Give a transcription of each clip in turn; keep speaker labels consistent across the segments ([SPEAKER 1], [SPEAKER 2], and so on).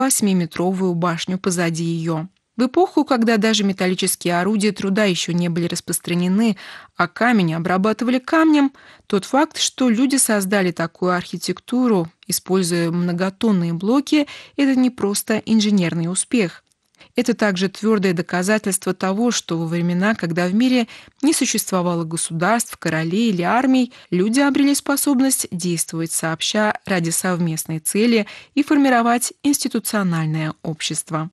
[SPEAKER 1] 8-метровую башню позади ее. В эпоху, когда даже металлические орудия труда еще не были распространены, а камень обрабатывали камнем, тот факт, что люди создали такую архитектуру, используя многотонные блоки, это не просто инженерный успех. Это также твердое доказательство того, что во времена, когда в мире не существовало государств, королей или армий, люди обрели способность действовать сообща ради совместной цели и формировать институциональное общество.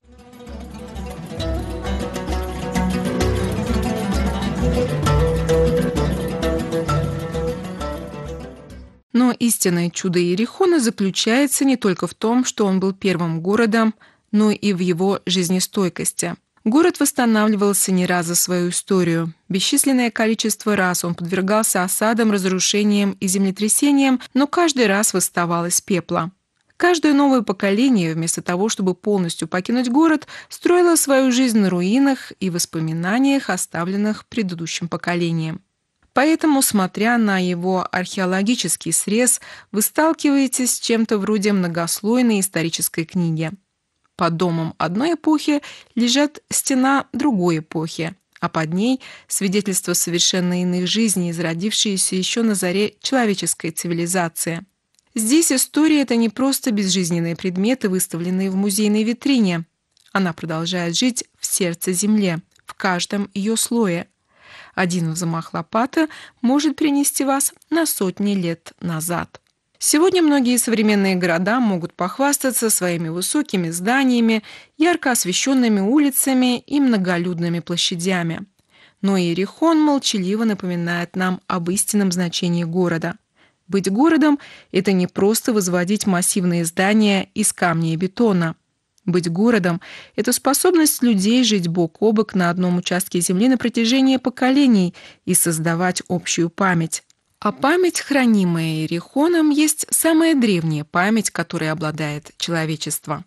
[SPEAKER 1] Но истинное чудо Иерихона заключается не только в том, что он был первым городом, но и в его жизнестойкости. Город восстанавливался не раз за свою историю. Бесчисленное количество раз он подвергался осадам, разрушениям и землетрясениям, но каждый раз восставал из пепла. Каждое новое поколение, вместо того, чтобы полностью покинуть город, строило свою жизнь на руинах и воспоминаниях, оставленных предыдущим поколением. Поэтому, смотря на его археологический срез, вы сталкиваетесь с чем-то вроде многослойной исторической книги. Под домом одной эпохи лежит стена другой эпохи, а под ней свидетельства совершенно иных жизней, зародившиеся еще на заре человеческой цивилизации. Здесь история — это не просто безжизненные предметы, выставленные в музейной витрине. Она продолжает жить в сердце земли, в каждом ее слое. Один взмах лопаты может перенести вас на сотни лет назад. Сегодня многие современные города могут похвастаться своими высокими зданиями, ярко освещенными улицами и многолюдными площадями. Но Иерихон молчаливо напоминает нам об истинном значении города. Быть городом — это не просто возводить массивные здания из камня и бетона. Быть городом — это способность людей жить бок о бок на одном участке земли на протяжении поколений и создавать общую память. А память, хранимая Иерихоном, есть самая древняя память, которой обладает человечество.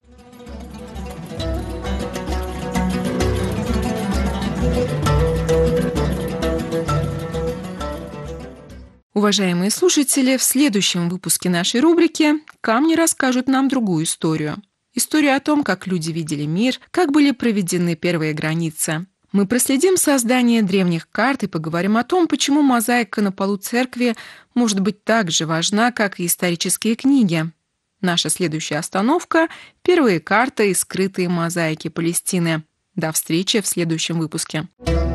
[SPEAKER 1] Уважаемые слушатели, в следующем выпуске нашей рубрики «Камни расскажут нам другую историю». Историю о том, как люди видели мир, как были проведены первые границы. Мы проследим создание древних карт и поговорим о том, почему мозаика на полу церкви может быть так же важна, как и исторические книги. Наша следующая остановка – первые карты и скрытые мозаики Палестины. До встречи в следующем выпуске.